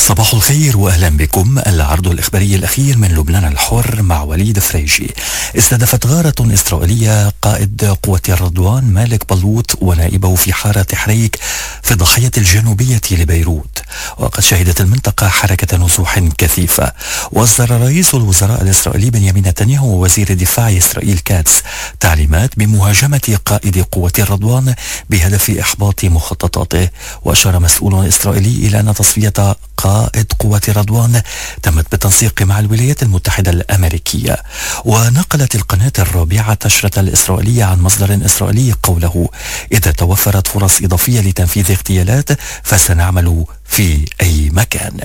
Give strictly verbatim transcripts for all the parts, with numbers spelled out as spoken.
صباح الخير وأهلا بكم. العرض الإخباري الأخير من لبنان الحر مع وليد فريجي. استهدفت غارة إسرائيلية قائد قوة الرضوان مالك بلوط ونائبه في حارة حريك في الضاحية الجنوبية لبيروت، وقد شهدت المنطقة حركة نزوح كثيفة. وأصدر رئيس الوزراء الإسرائيلي بنيامين نتنياهو ووزير الدفاع إسرائيل كاتس تعليمات بمهاجمة قائد قوة الرضوان بهدف إحباط مخططاته. وأشار مسؤول إسرائيلي إلى أن تصفية قائد قوة رضوان تمت بالتنسيق مع الولايات المتحدة الأمريكية. ونقلت القناة الرابعة النشرة الإسرائيلية عن مصدر إسرائيلي قوله: إذا توفرت فرص إضافية لتنفيذ اغتيالات فسنعمل في أي مكان.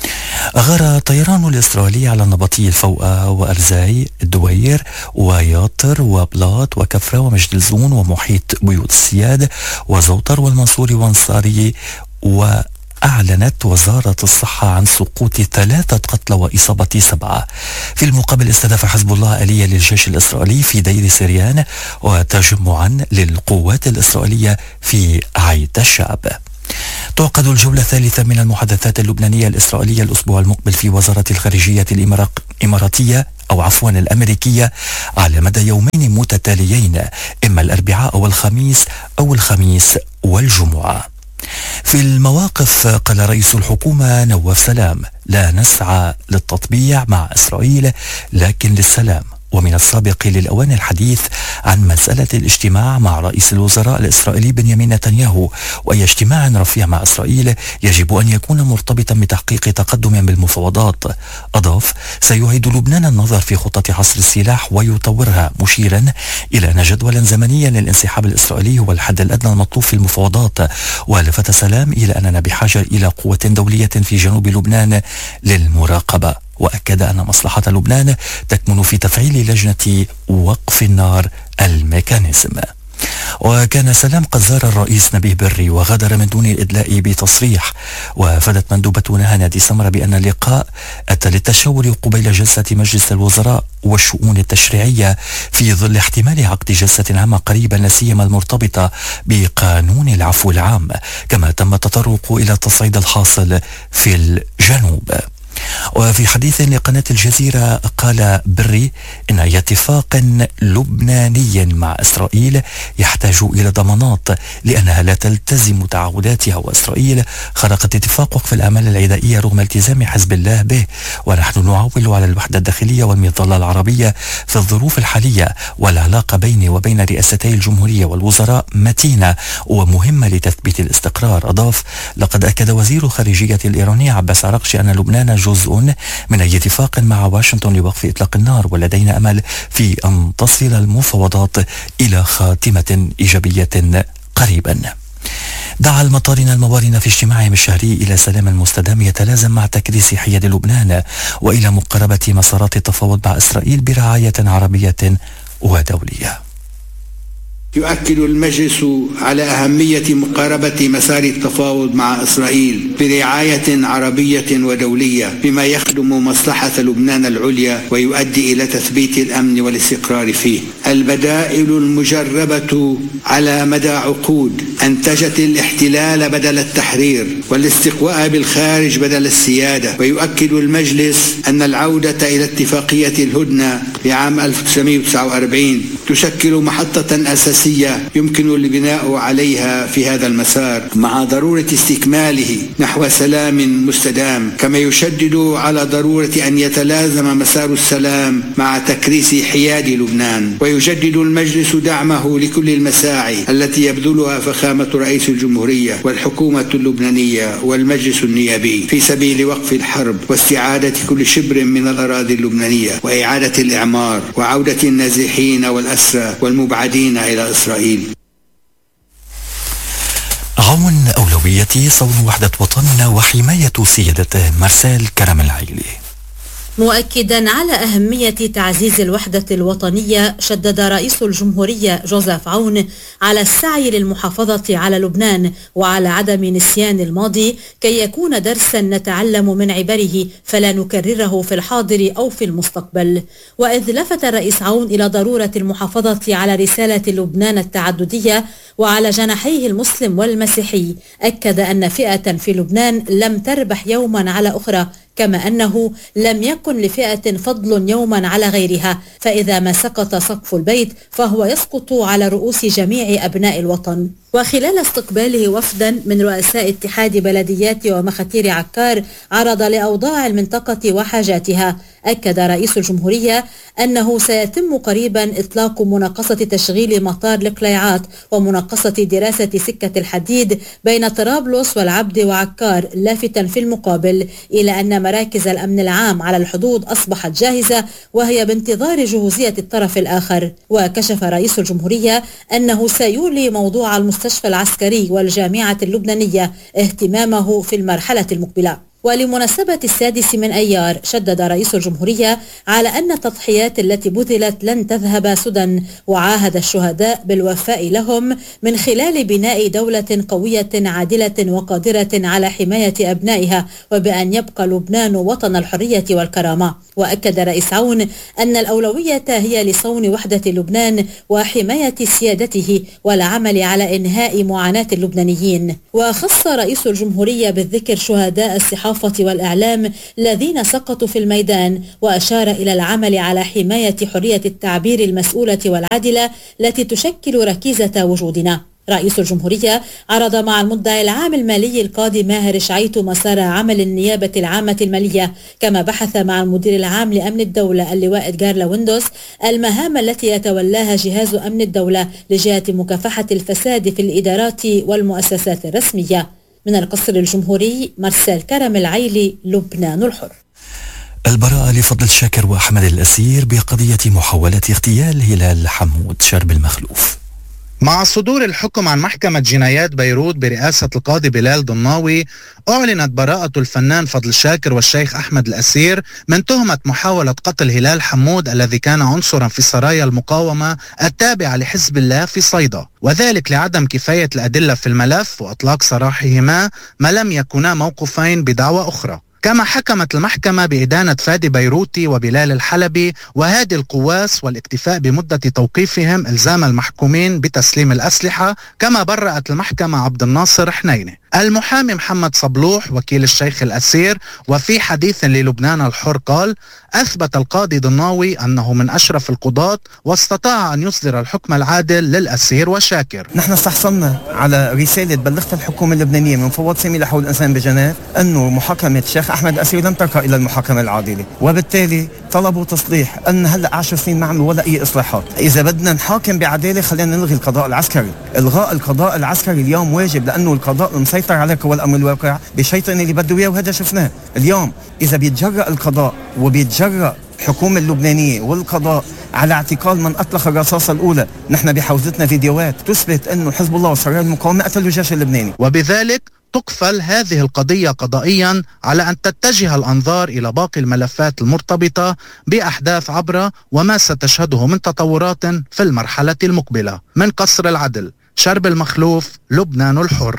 غار الطيران الإسرائيلي على النبطي الفوقة وأرزاي الدوير وياطر وبلاط وكفرة ومجد الزون ومحيط بيوت السياد وزوطر والمنصوري وانصاري. و أعلنت وزارة الصحة عن سقوط ثلاثة قتلى وإصابة سبعة. في المقابل استهدف حزب الله آلية للجيش الإسرائيلي في دير سريان وتجمعا للقوات الإسرائيلية في عيد الشعب. تعقد الجولة الثالثة من المحادثات اللبنانية الإسرائيلية الأسبوع المقبل في وزارة الخارجية الإماراتية أو عفوا الأمريكية على مدى يومين متتاليين، إما الأربعاء أو الخميس أو الخميس والجمعة. في المواقف قال رئيس الحكومة نواف سلام: لا نسعى للتطبيع مع إسرائيل لكن للسلام. ومن السابق للأوان الحديث عن مسألة الاجتماع مع رئيس الوزراء الإسرائيلي بنيامين نتنياهو، وأي اجتماع رفيع مع إسرائيل يجب أن يكون مرتبطا بتحقيق تقدم بالمفاوضات. أضاف: سيعيد لبنان النظر في خطة حصر السلاح ويطورها، مشيرا إلى أن جدولا زمنيا للانسحاب الإسرائيلي هو الحد الأدنى المطلوب في المفاوضات. ولفت سلام إلى أننا بحاجة إلى قوة دولية في جنوب لبنان للمراقبة، وأكد أن مصلحة لبنان تكمن في تفعيل لجنة وقف النار الميكانيزم. وكان سلام قد زار الرئيس نبيه بري وغادر من دون الإدلاء بتصريح. وافدت مندوبة نهى نادي سمرة بأن اللقاء أتى للتشاور قبيل جلسة مجلس الوزراء والشؤون التشريعية في ظل احتمال عقد جلسة عامة قريبا، لا سيما المرتبطة بقانون العفو العام. كما تم التطرق إلى التصعيد الحاصل في الجنوب. وفي حديث لقناة الجزيرة قال بري إن أي اتفاق لبناني مع إسرائيل يحتاج إلى ضمانات لأنها لا تلتزم تعهداتها، وإسرائيل خرقت اتفاق وقف الأعمال العدائية رغم التزام حزب الله به. ونحن نعول على الوحدة الداخلية والمظلة العربية في الظروف الحالية، والعلاقة بيني وبين رئاستي الجمهورية والوزراء متينة ومهمة لتثبيت الاستقرار. أضاف: لقد أكد وزير الخارجية الإيراني عباس عراقشي أن لبنان جزء من أي اتفاق مع واشنطن لوقف إطلاق النار، ولدينا أمل في أن تصل المفاوضات إلى خاتمة إيجابية قريبا. دعا المطارين الموارين في اجتماعهم الشهري إلى سلام مستدام يتلازم مع تكريس حياد لبنان وإلى مقاربة مسارات التفاوض مع إسرائيل برعاية عربية ودولية. يؤكد المجلس على أهمية مقاربة مسار التفاوض مع إسرائيل برعاية عربية ودولية بما يخدم مصلحة لبنان العليا ويؤدي إلى تثبيت الأمن والاستقرار فيه. البدائل المجربة على مدى عقود أنتجت الاحتلال بدل التحرير والاستقواء بالخارج بدل السيادة. ويؤكد المجلس أن العودة إلى اتفاقية الهدنة لعام ألف وتسعمائة وتسعة وأربعين تشكل محطة أساسية يمكن البناء عليها في هذا المسار مع ضرورة استكماله نحو سلام مستدام. كما يشدد على ضرورة أن يتلازم مسار السلام مع تكريس حياد لبنان. ويجدد المجلس دعمه لكل المساعي التي يبذلها فخامة رئيس الجمهورية والحكومة اللبنانية والمجلس النيابي في سبيل وقف الحرب واستعادة كل شبر من الأراضي اللبنانية وإعادة الإعمار وعودة النازحين والأسرى والمبعدين إلى إسرائيل. عون أولويتي صون وحدة وطننا وحماية سيادته. مرسال كرم العيلي. مؤكدا على أهمية تعزيز الوحدة الوطنية، شدد رئيس الجمهورية جوزيف عون على السعي للمحافظة على لبنان وعلى عدم نسيان الماضي كي يكون درسا نتعلم من عبره فلا نكرره في الحاضر أو في المستقبل. وإذ لفت الرئيس عون إلى ضرورة المحافظة على رسالة لبنان التعددية وعلى جناحيه المسلم والمسيحي، أكد أن فئة في لبنان لم تربح يوما على أخرى، كما أنه لم يكن لفئة فضل يوما على غيرها، فإذا ما سقط سقف البيت فهو يسقط على رؤوس جميع أبناء الوطن. وخلال استقباله وفدا من رؤساء اتحاد بلديات ومخاتير عكار عرض لأوضاع المنطقة وحاجاتها، أكد رئيس الجمهورية أنه سيتم قريبا إطلاق مناقصة تشغيل مطار القليعات ومناقصة دراسة سكة الحديد بين طرابلس والعبد وعكار، لافتا في المقابل إلى أن مراكز الأمن العام على الحدود أصبحت جاهزة وهي بانتظار جهوزية الطرف الآخر. وكشف رئيس الجمهورية أنه سيولي موضوع المستشفى العسكري والجامعة اللبنانية اهتمامه في المرحلة المقبلة. ولمناسبة السادس من أيار، شدد رئيس الجمهورية على أن التضحيات التي بذلت لن تذهب سدى، وعاهد الشهداء بالوفاء لهم من خلال بناء دولة قوية عادلة وقادرة على حماية أبنائها، وبأن يبقى لبنان وطن الحرية والكرامة. وأكد رئيس عون أن الأولوية هي لصون وحدة لبنان وحماية سيادته والعمل على إنهاء معاناة اللبنانيين. وخص رئيس الجمهورية بالذكر شهداء الصحافة والإعلام الذين سقطوا في الميدان، وأشار إلى العمل على حماية حرية التعبير المسؤولة والعادلة التي تشكل ركيزة وجودنا. رئيس الجمهورية عرض مع المدعي العام المالي القاضي ماهر شعيط مسار عمل النيابة العامة المالية، كما بحث مع المدير العام لأمن الدولة اللواء إدغار لويندوس المهام التي يتولاها جهاز أمن الدولة لجهة مكافحة الفساد في الإدارات والمؤسسات الرسمية. من القصر الجمهوري، مرسال كرم العيلي، لبنان الحر. البراءة لفضل شاكر وأحمد الأسير بقضية محاولة اغتيال هلال حمود شرب المخلوف. مع صدور الحكم عن محكمة جنايات بيروت برئاسة القاضي بلال ضناوي، أعلنت براءة الفنان فضل شاكر والشيخ أحمد الأسير من تهمة محاولة قتل هلال حمود الذي كان عنصرا في سرايا المقاومة التابعة لحزب الله في صيدا، وذلك لعدم كفاية الأدلة في الملف وإطلاق سراحهما ما لم يكونا موقوفين بدعوى أخرى. كما حكمت المحكمة بإدانة فادي بيروتي وبلال الحلبي وهادي القواس والاكتفاء بمدة توقيفهم إلزام المحكومين بتسليم الأسلحة. كما برأت المحكمة عبد الناصر حنينة. المحامي محمد صبلوح وكيل الشيخ الأسير وفي حديث للبنان الحر قال: أثبت القاضي ضناوي أنه من أشرف القضاة واستطاع أن يصدر الحكم العادل للأسير وشاكر. نحن استحصلنا على رسالة بلغت الحكومة اللبنانية من مفوض سامي لحقوق الإنسان بجنيف أنه محاكمة الشيخ أحمد الأسير لم ترقى إلى المحاكمة العادلة، وبالتالي طلبوا تصليح أن هلأ عشر سنين ما عملوا ولا أي إصلاحات. إذا بدنا نحاكم بعدالة خلينا نلغي القضاء العسكري. إلغاء القضاء العسكري اليوم واجب، لأنه القضاء مسيطر على قوى الأمر الواقع بشيطان اللي بده إياه، وهذا شفناه اليوم. إذا بيتجرأ القضاء وبيتجرأ الحكومة اللبنانية والقضاء على اعتقال من أطلق الرصاصة الأولى، نحن بحوزتنا فيديوهات تثبت أنه حزب الله وسرايا المقاومة قتلوا الجيش اللبناني. وبذلك تقفل هذه القضية قضائيا على أن تتجه الأنظار إلى باقي الملفات المرتبطة بأحداث عبرة وما ستشهده من تطورات في المرحلة المقبلة. من قصر العدل، شرب المخلوف، لبنان الحر.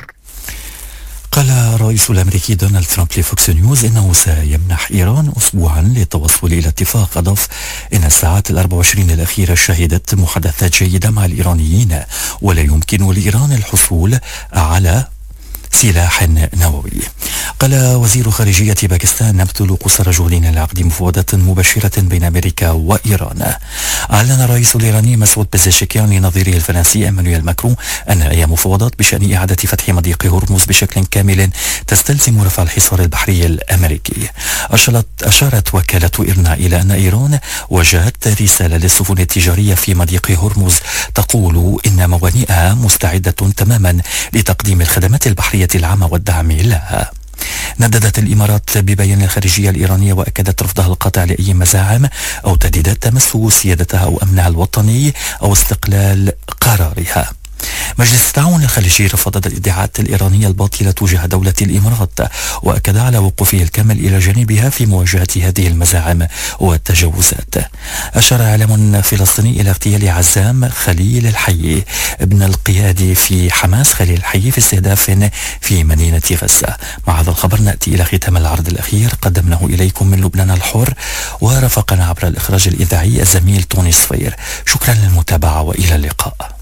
قال الرئيس الأمريكي دونالد ترامب لفوكس نيوز إنه سيمنح إيران أسبوعا للتوصل إلى اتفاق. أضاف إن الساعات الأربع وعشرين الأخيرة شهدت محادثات جيدة مع الإيرانيين ولا يمكن لإيران الحصول على سلاح نووي. قال وزير خارجية باكستان: نبذل قصارى جهدنا لعقد مفاوضات مباشرة بين أمريكا وإيران. أعلن الرئيس الإيراني مسعود بزشكيان لنظيره الفرنسي إيمانويل ماكرون أن أي مفاوضات بشأن إعادة فتح مضيق هرمز بشكل كامل تستلزم رفع الحصار البحري الأمريكي. أشارت, أشارت وكالة إيرنا إلى أن إيران وجهت رسالة للسفن التجارية في مضيق هرمز تقول إن موانئها مستعدة تماما لتقديم الخدمات البحرية العامة والدعم لها. نددت الإمارات ببيان الخارجية الإيرانية وأكدت رفضها القاطع لأي مزاعم أو تهديدات تمس سيادتها أو أمنها الوطني أو استقلال قرارها. مجلس التعاون الخليجي رفض الادعاءات الإيرانية الباطلة تجاه دولة الإمارات، وأكد على وقوفه الكامل إلى جانبها في مواجهة هذه المزاعم والتجاوزات. أشار إعلام فلسطيني إلى اغتيال عزام خليل الحي ابن القيادي في حماس خليل الحي في استهداف في مدينة غزة. مع هذا الخبر نأتي إلى ختام العرض الأخير قدمناه إليكم من لبنان الحر، ورافقنا عبر الإخراج الإذاعي الزميل توني صفير. شكرا للمتابعة وإلى اللقاء.